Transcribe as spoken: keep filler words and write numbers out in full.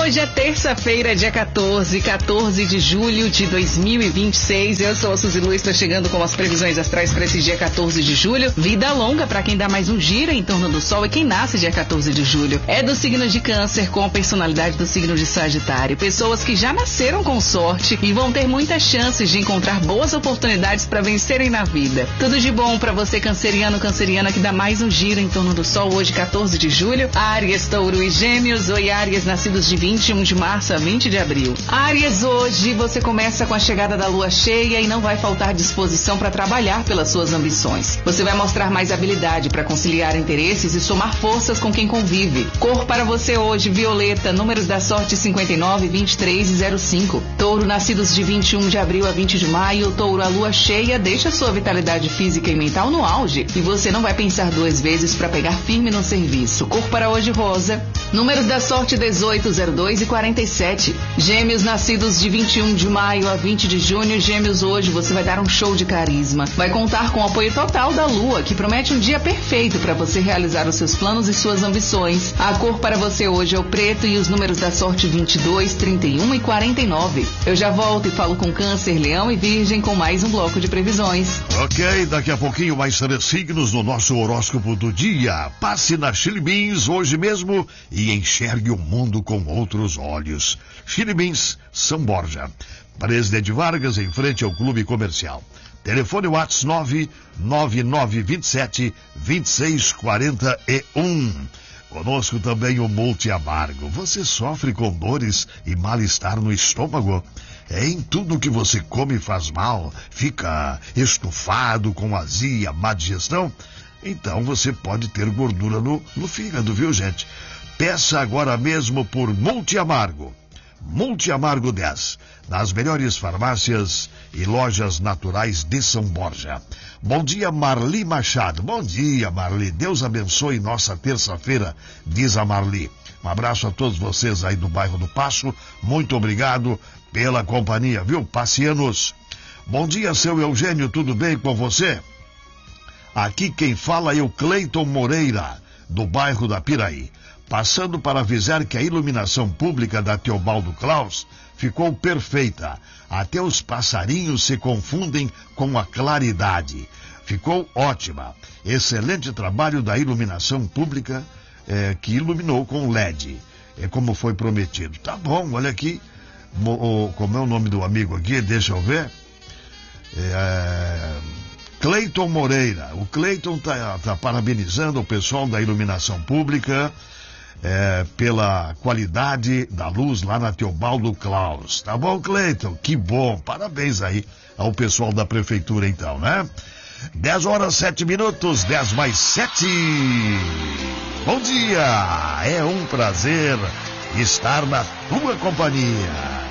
Hoje é terça-feira, dia quatorze, quatorze de julho de dois mil e vinte e seis. Eu sou a Suzy Lu, estou chegando com as previsões astrais para esse dia quatorze de julho. Vida longa para quem dá mais um giro em torno do Sol e quem nasce dia quatorze de julho. É do signo de Câncer com a personalidade do signo de Sagitário. Pessoas que já nasceram com sorte e vão ter muitas chances de encontrar boas oportunidades para vencerem na vida. Tudo de bom para você, canceriano, canceriana, que dá mais um giro em torno do Sol hoje, quatorze de julho. Áries, Touro e Gêmeos. Oi, Áries, nascidos de vinte e um de março a vinte de abril. Áries, hoje você começa com a chegada da lua cheia e não vai faltar disposição para trabalhar pelas suas ambições. Você vai mostrar mais habilidade para conciliar interesses e somar forças com quem convive. Cor para você hoje, violeta, números da sorte cinquenta e nove, vinte e três e zero cinco. Touro, nascidos de vinte e um de abril a vinte de maio. Touro, a lua cheia deixa sua vitalidade física e mental no auge e você não vai pensar duas vezes para pegar firme no serviço. Cor para hoje, rosa. Números da sorte dezoito, zero dois e quarenta e sete. Gêmeos, nascidos de vinte e um de maio a vinte de junho. Gêmeos, hoje você vai dar um show de carisma. Vai contar com o apoio total da lua, que promete um dia perfeito para você realizar os seus planos e suas ambições. A cor para você hoje é o preto e os números da sorte vinte e dois, trinta e um e quarenta e nove. Eu já volto e falo com Câncer, Leão e Virgem com mais um bloco de previsões. Ok, daqui a pouquinho mais três signos no nosso horóscopo do dia. Passe na Chili Beans hoje mesmo e enxergue o mundo com outros olhos. Chili Beans, São Borja. Presidente Vargas, em frente ao Clube Comercial. Telefone WhatsApp nove nove nove dois sete, dois seis quatro um. Conosco também o Multi Amargo. Você sofre com dores e mal-estar no estômago? É em tudo que você come faz mal? Fica estufado, com azia, má digestão? Então você pode ter gordura no, no fígado, viu, gente? Peça agora mesmo por Multi Amargo. Multi Amargo dez, nas melhores farmácias e lojas naturais de São Borja. Bom dia, Marli Machado. Bom dia, Marli. Deus abençoe nossa terça-feira, diz a Marli. Um abraço a todos vocês aí do bairro do Passo. Muito obrigado pela companhia, viu? Passeanos. Bom dia, seu Eugênio. Tudo bem com você? Aqui quem fala é o Cleiton Moreira, do bairro da Piraí. Passando para avisar que a iluminação pública da Teobaldo Klaus ficou perfeita. Até os passarinhos se confundem com a claridade. Ficou ótima. Excelente trabalho da iluminação pública é, que iluminou com L E D. É como foi prometido. Tá bom, olha aqui. Mo, como é o nome do amigo aqui? Deixa eu ver. É... Cleiton Moreira. O Cleiton está tá parabenizando o pessoal da iluminação pública é, pela qualidade da luz lá na Teobaldo Klaus. Tá bom, Cleiton? Que bom. Parabéns aí ao pessoal da prefeitura, então, né? dez horas, sete minutos, dez mais sete. Bom dia. É um prazer estar na tua companhia.